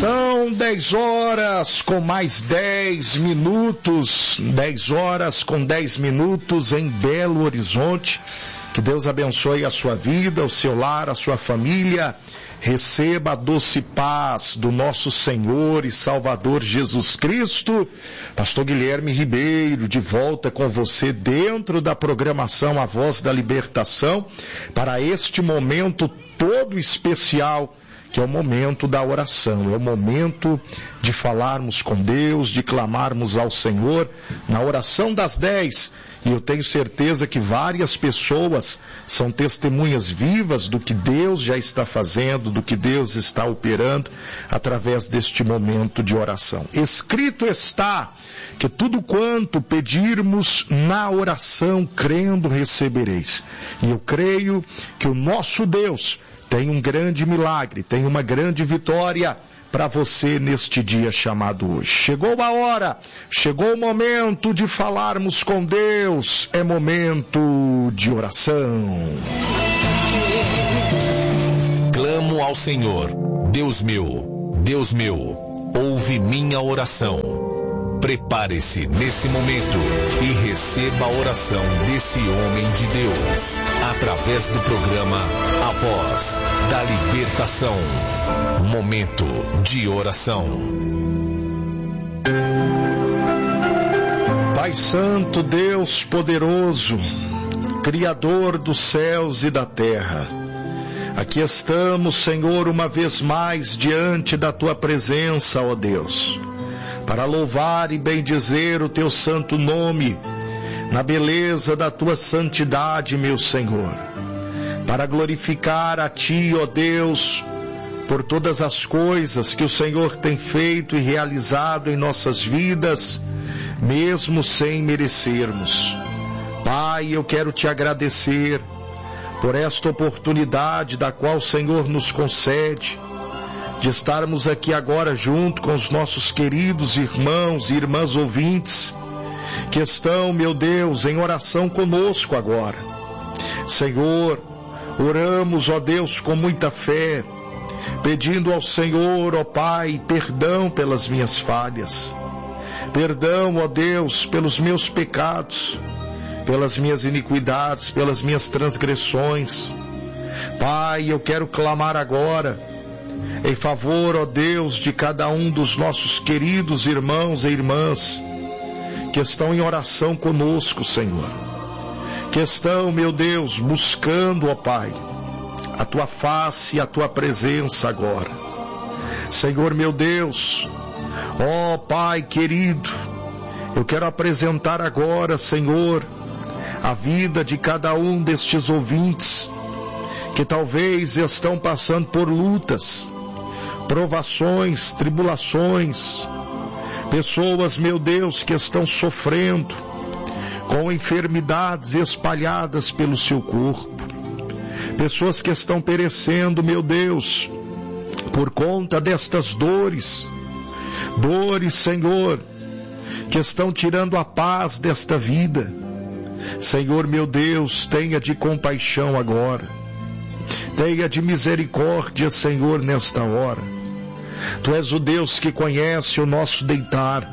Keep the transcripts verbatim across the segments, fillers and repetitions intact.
São dez horas com mais dez minutos, dez horas com dez minutos em Belo Horizonte. Que Deus abençoe a sua vida, o seu lar, a sua família. Receba a doce paz do nosso Senhor e Salvador Jesus Cristo. Pastor Guilherme Ribeiro, de volta com você dentro da programação A Voz da Libertação, para este momento todo especial, que é o momento da oração, é o momento de falarmos com Deus, de clamarmos ao Senhor na oração das dez. E eu tenho certeza que várias pessoas são testemunhas vivas do que Deus já está fazendo, do que Deus está operando através deste momento de oração. Escrito está que tudo quanto pedirmos na oração, crendo, recebereis. E eu creio que o nosso Deus tem um grande milagre, tem uma grande vitória para você neste dia chamado hoje. Chegou a hora, chegou o momento de falarmos com Deus, é momento de oração. Clamo ao Senhor, Deus meu, Deus meu, ouve minha oração. Prepare-se nesse momento e receba a oração desse homem de Deus, através do programa A Voz da Libertação. Momento de oração. Pai Santo, Deus poderoso, Criador dos céus e da terra, aqui estamos, Senhor, uma vez mais diante da Tua presença, ó Deus, para louvar e bendizer o Teu santo nome, na beleza da Tua santidade, meu Senhor, para glorificar a Ti, ó Deus, por todas as coisas que o Senhor tem feito e realizado em nossas vidas, mesmo sem merecermos. Pai, eu quero Te agradecer por esta oportunidade da qual o Senhor nos concede, de estarmos aqui agora junto com os nossos queridos irmãos e irmãs ouvintes, que estão, meu Deus, em oração conosco agora. Senhor, oramos, ó Deus, com muita fé, pedindo ao Senhor, ó Pai, perdão pelas minhas falhas, perdão, ó Deus, pelos meus pecados, pelas minhas iniquidades, pelas minhas transgressões. Pai, eu quero clamar agora em favor, ó Deus, de cada um dos nossos queridos irmãos e irmãs que estão em oração conosco, Senhor, que estão, meu Deus, buscando, ó Pai, a Tua face e a Tua presença agora. Senhor, meu Deus, ó Pai querido, eu quero apresentar agora, Senhor, a vida de cada um destes ouvintes que talvez estão passando por lutas, provações, tribulações, pessoas, meu Deus, que estão sofrendo com enfermidades espalhadas pelo seu corpo, pessoas que estão perecendo, meu Deus, por conta destas dores, dores, Senhor, que estão tirando a paz desta vida. Senhor, meu Deus, tenha de compaixão agora, tenha de misericórdia, Senhor, nesta hora. Tu és o Deus que conhece o nosso deitar,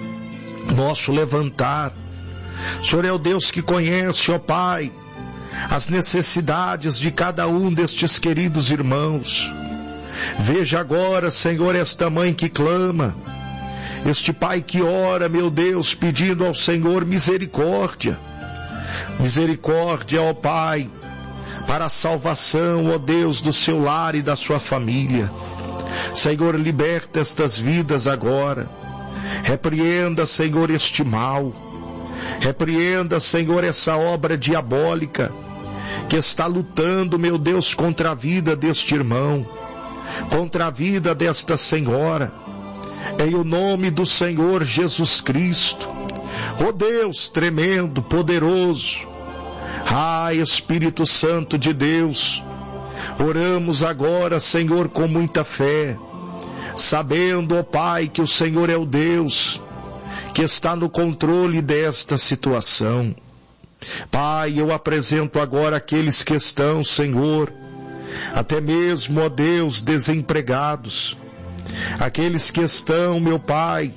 nosso levantar. O Senhor é o Deus que conhece, ó Pai, as necessidades de cada um destes queridos irmãos. Veja agora, Senhor, esta mãe que clama, este pai que ora, meu Deus, pedindo ao Senhor misericórdia. Misericórdia, ó Pai, para a salvação, ó Deus, do seu lar e da sua família. Senhor, liberta estas vidas agora. Repreenda, Senhor, este mal. Repreenda, Senhor, essa obra diabólica que está lutando, meu Deus, contra a vida deste irmão, contra a vida desta senhora, em o nome do Senhor Jesus Cristo. Ó Deus tremendo, poderoso, ah, Espírito Santo de Deus, oramos agora, Senhor, com muita fé, sabendo, ó Pai, que o Senhor é o Deus que está no controle desta situação. Pai, eu apresento agora aqueles que estão, Senhor, até mesmo, ó Deus, desempregados, aqueles que estão, meu Pai,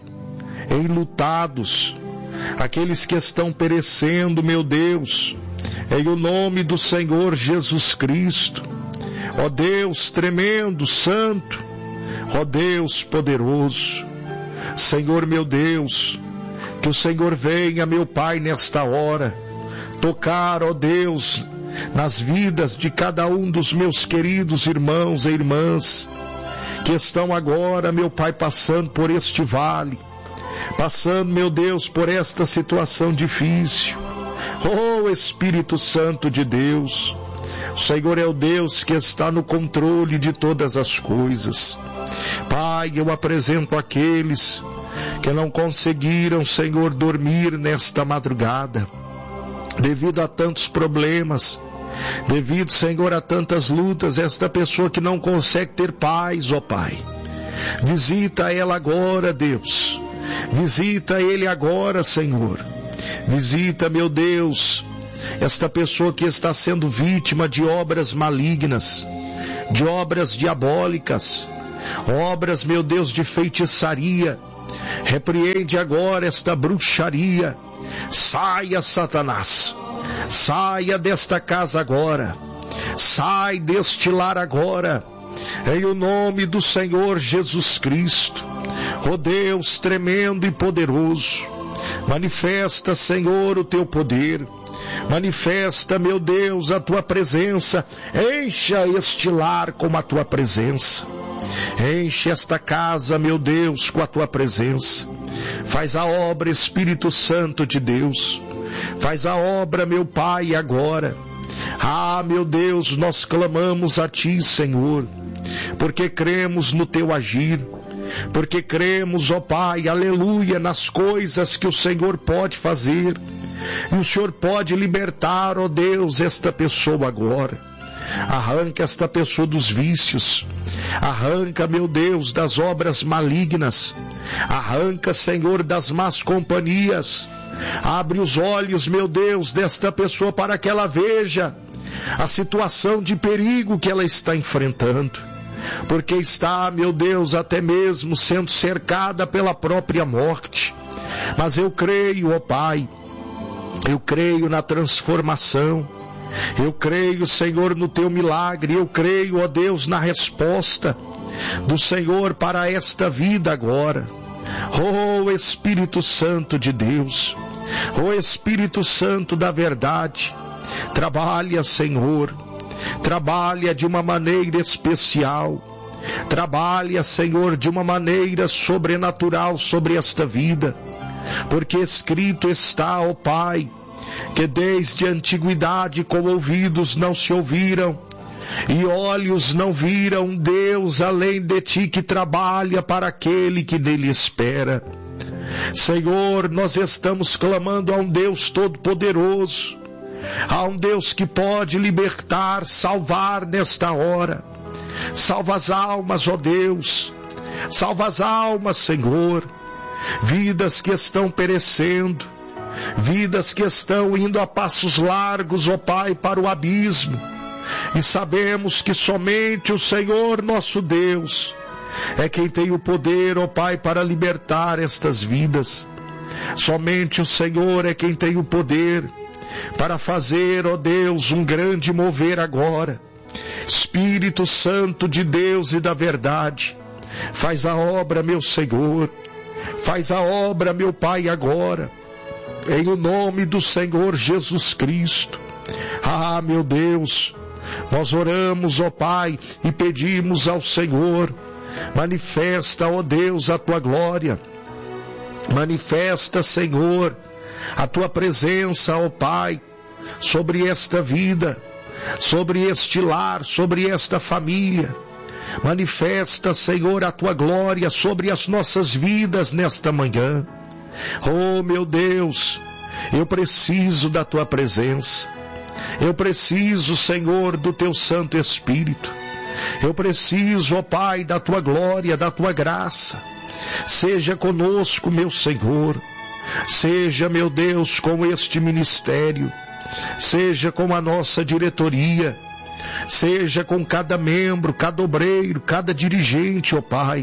enlutados, aqueles que estão perecendo, meu Deus, em o nome do Senhor Jesus Cristo. Ó Deus tremendo, santo, ó Deus poderoso, Senhor meu Deus, que o Senhor venha, meu Pai, nesta hora, tocar, ó Deus, nas vidas de cada um dos meus queridos irmãos e irmãs, que estão agora, meu Pai, passando por este vale, passando, meu Deus, por esta situação difícil. Oh Espírito Santo de Deus, o Senhor é o Deus que está no controle de todas as coisas. Pai, eu apresento aqueles que não conseguiram, Senhor, dormir nesta madrugada, devido a tantos problemas, devido, Senhor, a tantas lutas, esta pessoa que não consegue ter paz, ó Pai. Visita ela agora, Deus. Visita ele agora, Senhor. Visita, meu Deus, esta pessoa que está sendo vítima de obras malignas, de obras diabólicas, obras, meu Deus, de feitiçaria. Repreende agora esta bruxaria. Saia, Satanás. Saia desta casa agora. Sai deste lar agora. Em o nome do Senhor Jesus Cristo. Ó Deus tremendo e poderoso, manifesta, Senhor, o teu poder. Manifesta, meu Deus, a tua presença. Encha este lar com a tua presença. Enche esta casa, meu Deus, com a tua presença. Faz a obra, Espírito Santo de Deus. Faz a obra, meu Pai, agora. Ah, meu Deus, nós clamamos a ti, Senhor, porque cremos no teu agir. Porque cremos, ó Pai, aleluia, nas coisas que o Senhor pode fazer. E o Senhor pode libertar, ó Deus, esta pessoa agora. Arranca esta pessoa dos vícios. Arranca, meu Deus, das obras malignas. Arranca, Senhor, das más companhias. Abre os olhos, meu Deus, desta pessoa para que ela veja a situação de perigo que ela está enfrentando. Porque está, meu Deus, até mesmo sendo cercada pela própria morte. Mas eu creio, ó Pai, eu creio na transformação. Eu creio, Senhor, no teu milagre. Eu creio, ó Deus, na resposta do Senhor para esta vida agora. Oh Espírito Santo de Deus, oh Espírito Santo da verdade, trabalha, Senhor, trabalha de uma maneira especial, trabalha, Senhor, de uma maneira sobrenatural sobre esta vida, porque escrito está, ó Pai, que desde a antiguidade com ouvidos não se ouviram, e olhos não viram Deus além de ti que trabalha para aquele que nele espera. Senhor, nós estamos clamando a um Deus todo-poderoso, a um Deus que pode libertar, salvar nesta hora. Salva as almas, ó Deus, salva as almas, Senhor, vidas que estão perecendo, vidas que estão indo a passos largos, ó Pai, para o abismo. E sabemos que somente o Senhor nosso Deus é quem tem o poder, ó Pai, para libertar estas vidas. Somente o Senhor é quem tem o poder para fazer, ó Deus, um grande mover agora. Espírito Santo de Deus e da verdade, faz a obra, meu Senhor, faz a obra, meu Pai, agora, em o nome do Senhor Jesus Cristo. Ah, meu Deus, nós oramos, ó Pai, e pedimos ao Senhor, manifesta, ó Deus, a tua glória, manifesta, Senhor, a tua presença, ó Pai, sobre esta vida, sobre este lar, sobre esta família. Manifesta, Senhor, a tua glória sobre as nossas vidas nesta manhã. Oh, meu Deus, eu preciso da tua presença. Eu preciso, Senhor, do teu Santo Espírito. Eu preciso, ó Pai, da tua glória, da tua graça. Seja conosco, meu Senhor. Seja, meu Deus, com este ministério. Seja com a nossa diretoria. Seja com cada membro, cada obreiro, cada dirigente, ó Pai.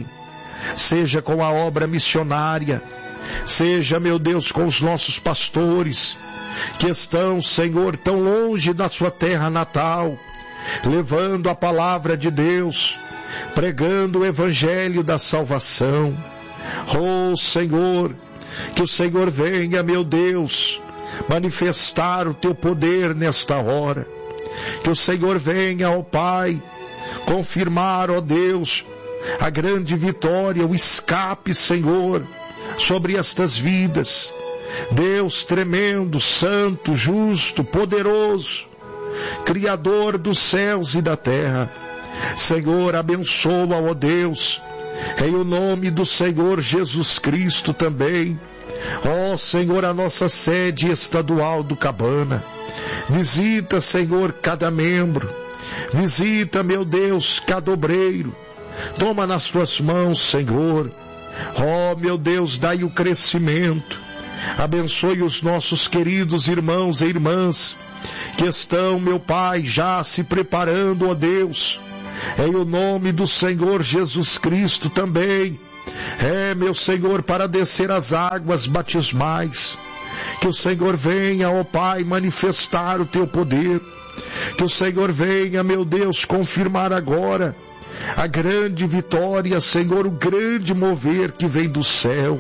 seja com a obra missionária, seja, meu Deus, com os nossos pastores, que estão, Senhor, tão longe da sua terra natal, levando a palavra de Deus, pregando o evangelho da salvação. Oh, Senhor, que o Senhor venha, meu Deus, manifestar o teu poder nesta hora. Que o Senhor venha, ó Pai, confirmar, ó Deus, a grande vitória, o escape, Senhor, sobre estas vidas. Deus tremendo, santo, justo, poderoso, Criador dos céus e da terra. Senhor, abençoa, ó Deus, em o nome do Senhor Jesus Cristo também. Ó Senhor, a nossa sede estadual do Cabana. Visita, Senhor, cada membro. Visita, meu Deus, cada obreiro. Toma nas tuas mãos, Senhor. Ó, meu Deus, dai o crescimento. Abençoe os nossos queridos irmãos e irmãs que estão, meu Pai, já se preparando, ó Deus, em o nome do Senhor Jesus Cristo também. É, meu Senhor, para descer as águas batismais. Que o Senhor venha, ó Pai, manifestar o teu poder. Que o Senhor venha, meu Deus, confirmar agora a grande vitória, Senhor, o grande mover que vem do céu.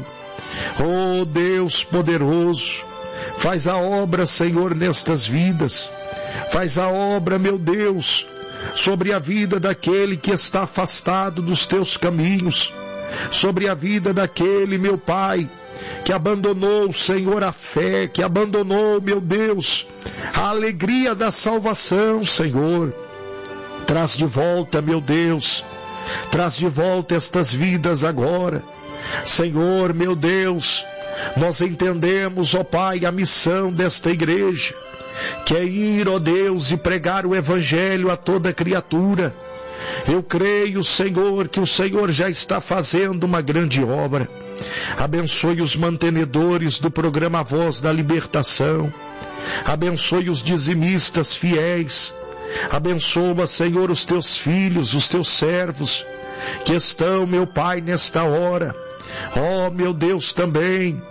Oh Deus poderoso, faz a obra, Senhor, nestas vidas. Faz a obra, meu Deus, sobre a vida daquele que está afastado dos teus caminhos. Sobre a vida daquele, meu Pai, que abandonou, Senhor, a fé, que abandonou, meu Deus, a alegria da salvação, Senhor. Traz de volta, meu Deus, traz de volta estas vidas agora. Senhor, meu Deus, nós entendemos, ó Pai, a missão desta igreja, que é ir, ó Deus, e pregar o evangelho a toda criatura. Eu creio, Senhor, que o Senhor já está fazendo uma grande obra. Abençoe os mantenedores do programa Voz da Libertação. Abençoe os dizimistas fiéis. Abençoa, Senhor, os teus filhos, os teus servos, que estão, meu Pai, nesta hora. Ó, oh, meu Deus, também,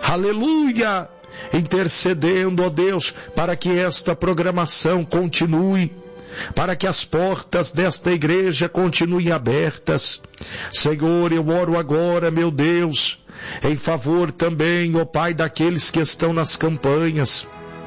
aleluia, intercedendo, ó Deus, para que esta programação continue, para que as portas desta igreja continuem abertas. Senhor, eu oro agora, meu Deus, em favor também, ó Pai, daqueles que estão nas campanhas,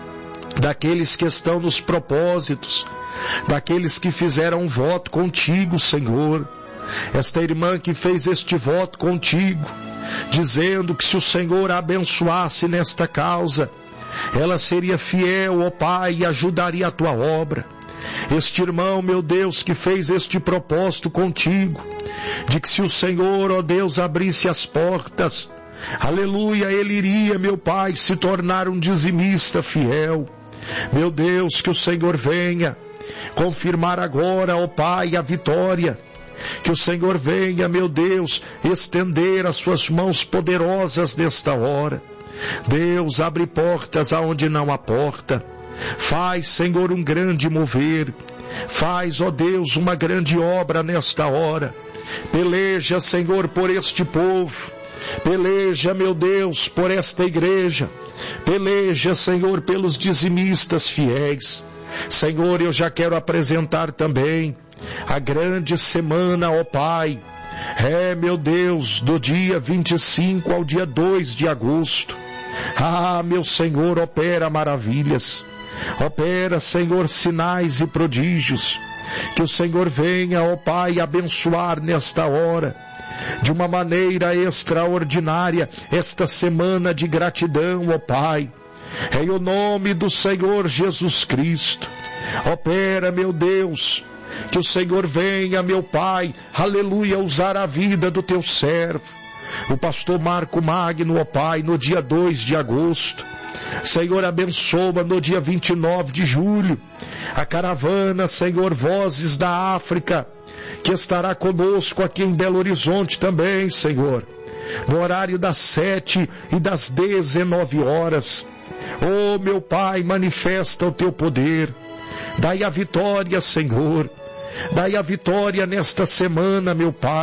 daqueles que estão nos propósitos, daqueles que fizeram um voto contigo, Senhor. Esta irmã que fez este voto contigo, dizendo que se o Senhor a abençoasse nesta causa, ela seria fiel, ó Pai, e ajudaria a tua obra. Este irmão, meu Deus, que fez este propósito contigo, de que se o Senhor, ó Deus, abrisse as portas, aleluia, ele iria, meu Pai, se tornar um dizimista fiel. Meu Deus, que o Senhor venha confirmar agora, ó Pai, a vitória. Que o Senhor venha, meu Deus, estender as suas mãos poderosas nesta hora. Deus, abre portas aonde não há porta. Faz, Senhor, um grande mover. Faz, ó Deus, uma grande obra nesta hora. Peleja, Senhor, por este povo. Peleja, meu Deus, por esta igreja. Peleja, Senhor, pelos dizimistas fiéis. Senhor, eu já quero apresentar também a grande semana, ó Pai. É, meu Deus, do dia vinte e cinco ao dia dois de agosto. Ah, meu Senhor, opera maravilhas. Opera, Senhor, sinais e prodígios. Que o Senhor venha, ó Pai, abençoar nesta hora, de uma maneira extraordinária, esta semana de gratidão, ó Pai. Em o nome do Senhor Jesus Cristo. Opera, meu Deus, que o Senhor venha, meu Pai, aleluia, usar a vida do teu servo, o pastor Marco Magno, ó Pai, no dia dois de agosto. Senhor, abençoa no dia vinte e nove de julho, a caravana, Senhor, Vozes da África, que estará conosco aqui em Belo Horizonte também, Senhor, no horário das sete e das dezenove horas. Oh, meu Pai, manifesta o teu poder. Dai a vitória, Senhor. Dai a vitória nesta semana, meu Pai.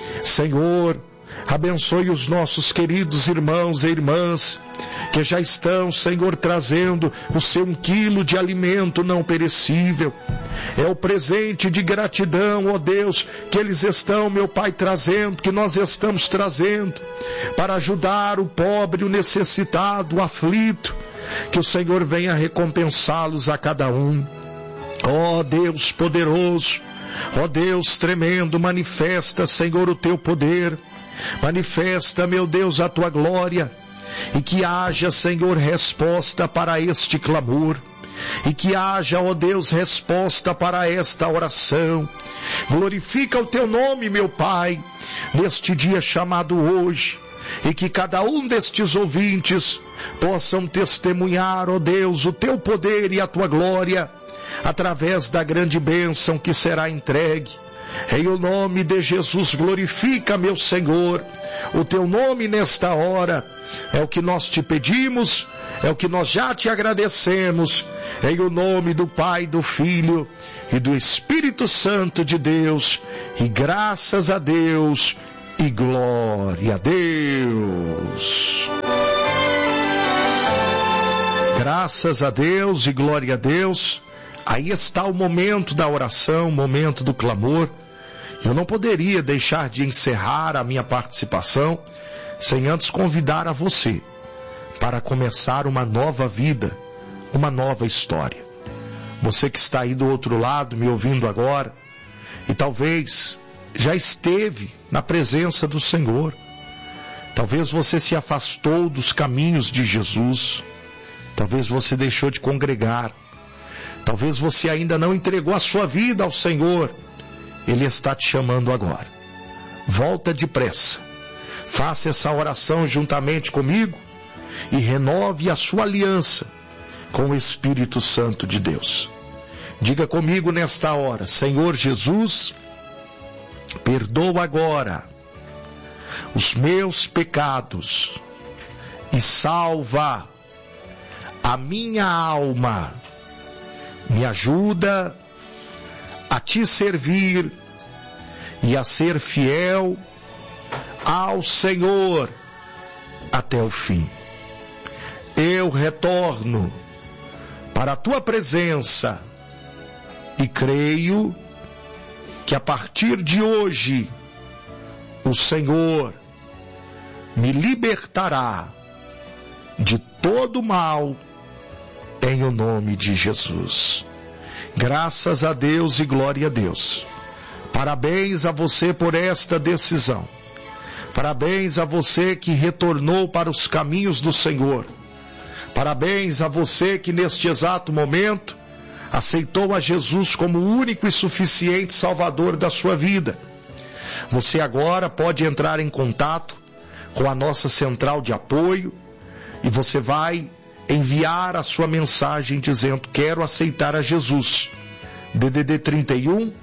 Senhor, abençoe os nossos queridos irmãos e irmãs que já estão, Senhor, trazendo o seu um quilo de alimento não perecível. É o presente de gratidão, ó Deus, que eles estão, meu Pai, trazendo, que nós estamos trazendo, para ajudar o pobre, o necessitado, o aflito. Que o Senhor venha recompensá-los a cada um. Ó Deus poderoso, ó Deus tremendo, manifesta, Senhor, o teu poder. Manifesta, meu Deus, a tua glória. E que haja, Senhor, resposta para este clamor. E que haja, ó Deus, resposta para esta oração. Glorifica o teu nome, meu Pai, neste dia chamado hoje. E que cada um destes ouvintes possam testemunhar, ó Deus, o teu poder e a tua glória, através da grande bênção que será entregue. Em o nome de Jesus, glorifica, meu Senhor, o teu nome nesta hora. É o que nós te pedimos, é o que nós já te agradecemos, em o nome do Pai, do Filho e do Espírito Santo de Deus. E graças a Deus e glória a Deus. Graças a Deus e glória a Deus. Aí está o momento da oração, o momento do clamor. Eu não poderia deixar de encerrar a minha participação sem antes convidar a você para começar uma nova vida, uma nova história. Você que está aí do outro lado, me ouvindo agora, e talvez já esteve na presença do Senhor. Talvez você se afastou dos caminhos de Jesus. Talvez você deixou de congregar. Talvez você ainda não entregou a sua vida ao Senhor. Ele está te chamando agora. Volta depressa. Faça essa oração juntamente comigo e renove a sua aliança com o Espírito Santo de Deus. Diga comigo nesta hora: Senhor Jesus, perdoa agora os meus pecados e salva a minha alma. Me ajuda a te servir e a ser fiel ao Senhor até o fim. Eu retorno para a tua presença e creio que a partir de hoje o Senhor me libertará de todo mal, em o nome de Jesus. Graças a Deus e glória a Deus. Parabéns a você por esta decisão. Parabéns a você que retornou para os caminhos do Senhor. Parabéns a você que neste exato momento aceitou a Jesus como o único e suficiente Salvador da sua vida. Você agora pode entrar em contato com a nossa central de apoio e você vai enviar a sua mensagem dizendo: quero aceitar a Jesus. D D D trinta e um,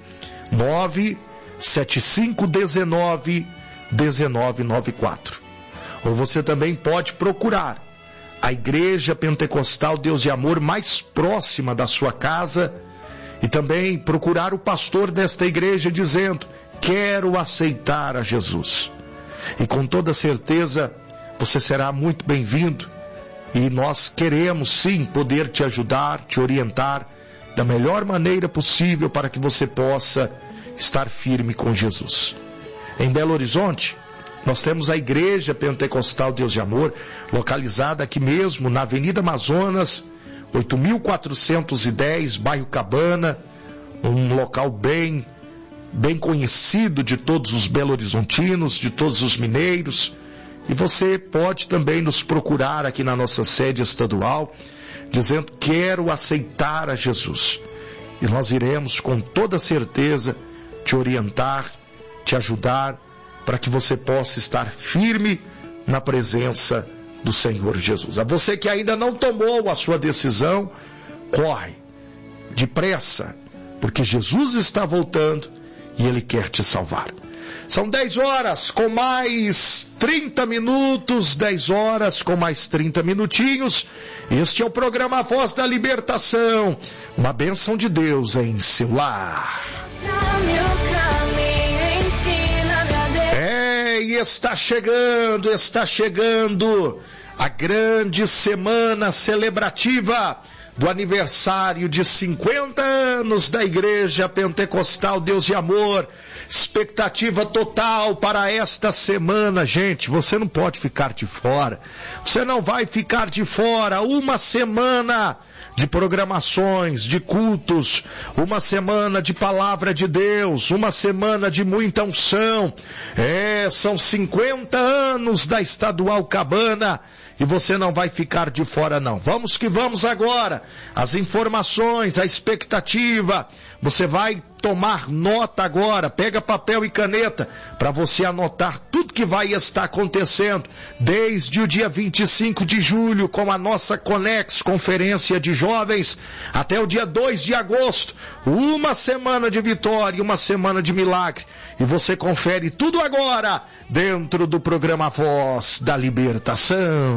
nove sete cinco um nove, um nove nove quatro. Ou você também pode procurar a Igreja Pentecostal Deus de Amor mais próxima da sua casa e também procurar o pastor desta igreja dizendo: quero aceitar a Jesus. E com toda certeza você será muito bem-vindo. E nós queremos sim poder te ajudar, te orientar da melhor maneira possível para que você possa estar firme com Jesus. Em Belo Horizonte, nós temos a Igreja Pentecostal Deus de Amor, localizada aqui mesmo na Avenida Amazonas, oito mil quatrocentos e dez, bairro Cabana, um local bem, bem conhecido de todos os belo-horizontinos, de todos os mineiros. E você pode também nos procurar aqui na nossa sede estadual, dizendo: quero aceitar a Jesus. E nós iremos com toda certeza te orientar, te ajudar, para que você possa estar firme na presença do Senhor Jesus. A você que ainda não tomou a sua decisão, corre, depressa, porque Jesus está voltando e Ele quer te salvar. São dez horas com mais trinta minutos, dez horas com mais trinta minutinhos. Este é o programa Voz da Libertação, uma bênção de Deus em seu lar. está chegando, está chegando a grande semana celebrativa do aniversário de cinquenta anos da Igreja Pentecostal Deus de Amor. Expectativa total para esta semana, gente. Você não pode ficar de fora. Você não vai ficar de fora. Uma semana de programações, de cultos, uma semana de palavra de Deus, uma semana de muita unção. É, são cinquenta anos da Estadual Cabana. E você não vai ficar de fora, não. Vamos que vamos agora. As informações, a expectativa. Você vai tomar nota agora. Pega papel e caneta para você anotar tudo que vai estar acontecendo desde o dia vinte e cinco de julho com a nossa Conex, Conferência de Jovens, até o dia dois de agosto. Uma semana de vitória, uma semana de milagre. E você confere tudo agora dentro do programa Voz da Libertação.